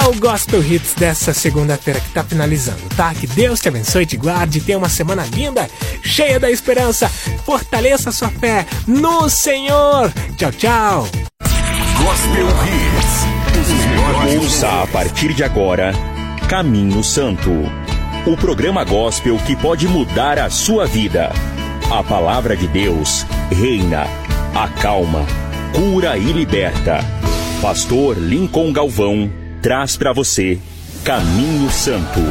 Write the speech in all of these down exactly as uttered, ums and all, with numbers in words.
ao Gospel Hits dessa segunda-feira que tá finalizando, tá? Que Deus te abençoe, te guarde, tenha uma semana linda, cheia da esperança. Fortaleça sua fé no Senhor. Tchau, tchau. Gospel Hits. Ouça a partir de agora Caminho Santo, o programa gospel que pode mudar a sua vida. A palavra de Deus reina, acalma, cura e liberta. Pastor Lincoln Galvão traz para você Caminho Santo.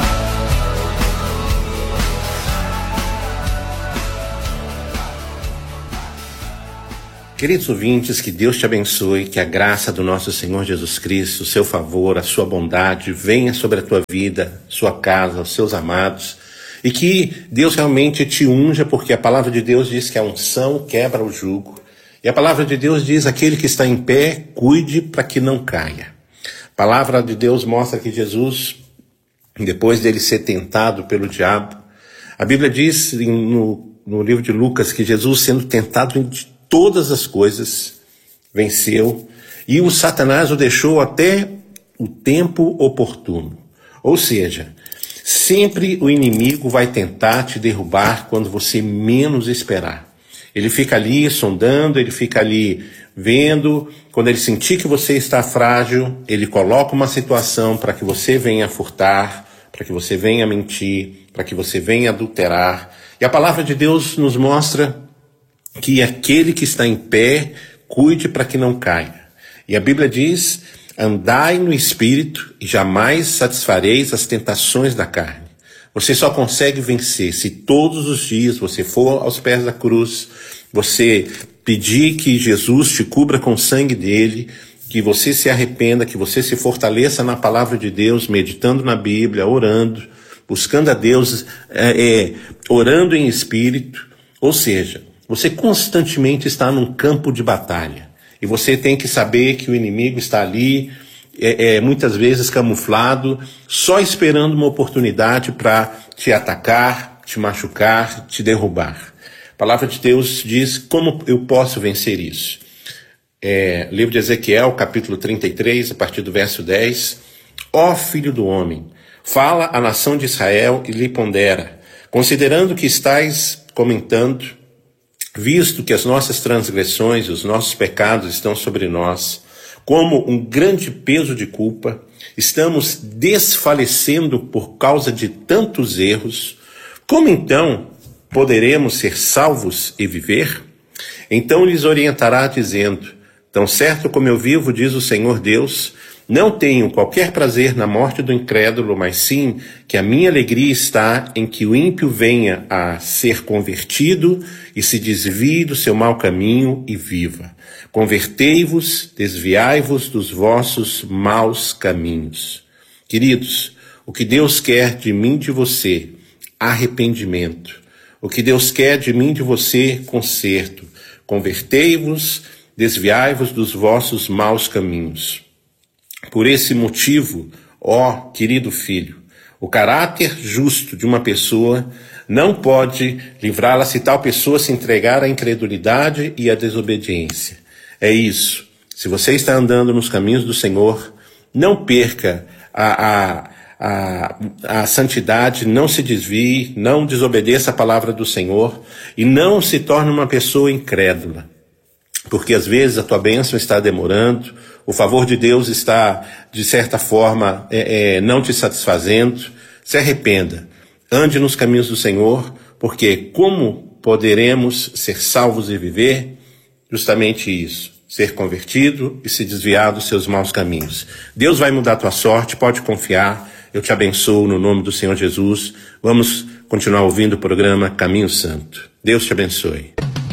Queridos ouvintes, que Deus te abençoe, que a graça do nosso Senhor Jesus Cristo, o seu favor, a sua bondade venha sobre a tua vida, sua casa, os seus amados, e que Deus realmente te unja, porque a palavra de Deus diz que a unção quebra o jugo, e a palavra de Deus diz: aquele que está em pé, cuide para que não caia. A palavra de Deus mostra que Jesus, depois dele ser tentado pelo diabo, a Bíblia diz no, no livro de Lucas que Jesus, sendo tentado em todas as coisas, venceu, e o Satanás o deixou até o tempo oportuno. Ou seja, sempre o inimigo vai tentar te derrubar quando você menos esperar. Ele fica ali sondando, ele fica ali vendo. Quando ele sentir que você está frágil, ele coloca uma situação para que você venha furtar, para que você venha mentir, para que você venha adulterar. E a palavra de Deus nos mostra que aquele que está em pé, cuide para que não caia. E a Bíblia diz: andai no Espírito e jamais satisfareis as tentações da carne. Você só consegue vencer se todos os dias você for aos pés da cruz, você pedir que Jesus te cubra com o sangue dele, que você se arrependa, que você se fortaleça na palavra de Deus, meditando na Bíblia, orando, buscando a Deus, é, é, orando em espírito. Ou seja, você constantemente está num campo de batalha. E você tem que saber que o inimigo está ali, é, é, muitas vezes camuflado, só esperando uma oportunidade para te atacar, te machucar, te derrubar. A palavra de Deus diz: como eu posso vencer isso? É, livro de Ezequiel, capítulo trinta e três, a partir do verso dez. Ó filho do homem, fala à nação de Israel e lhe pondera, considerando que estais comentando, visto que as nossas transgressões e os nossos pecados estão sobre nós, como um grande peso de culpa, estamos desfalecendo por causa de tantos erros, como então poderemos ser salvos e viver? Então lhes orientará dizendo: tão certo como eu vivo, diz o Senhor Deus, não tenho qualquer prazer na morte do incrédulo, mas sim que a minha alegria está em que o ímpio venha a ser convertido e se desvie do seu mau caminho e viva. Convertei-vos, desviai-vos dos vossos maus caminhos. Queridos, o que Deus quer de mim e de você, arrependimento. O que Deus quer de mim e de você, conserto. Convertei-vos, desviai-vos dos vossos maus caminhos. Por esse motivo, ó querido filho, o caráter justo de uma pessoa não pode livrá-la se tal pessoa se entregar à incredulidade e à desobediência. É isso. Se você está andando nos caminhos do Senhor, não perca a, a, a, a santidade, não se desvie, não desobedeça a palavra do Senhor e não se torne uma pessoa incrédula. Porque às vezes a tua bênção está demorando, o favor de Deus está, de certa forma, é, é, não te satisfazendo. Se arrependa, ande nos caminhos do Senhor, porque como poderemos ser salvos e viver? Justamente isso, ser convertido e se desviar dos seus maus caminhos. Deus vai mudar a tua sorte, pode confiar. Eu te abençoo no nome do Senhor Jesus. Vamos continuar ouvindo o programa Caminho Santo. Deus te abençoe.